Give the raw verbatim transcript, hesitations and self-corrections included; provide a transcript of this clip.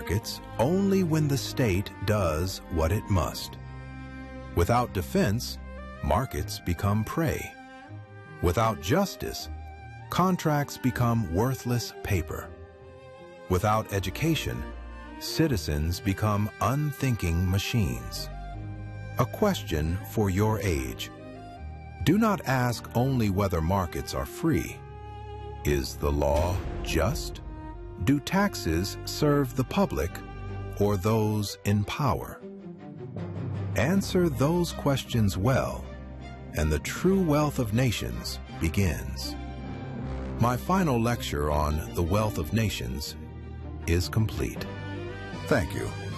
markets only when the state does what it must. Without defense, markets become prey. Without justice, contracts become worthless paper. Without education, citizens become unthinking machines. A question for your age. Do not ask only whether markets are free. Is the law just? Do taxes serve the public or those in power? Answer those questions well, and the true wealth of nations begins. My final lecture on the wealth of nations is complete. Thank you.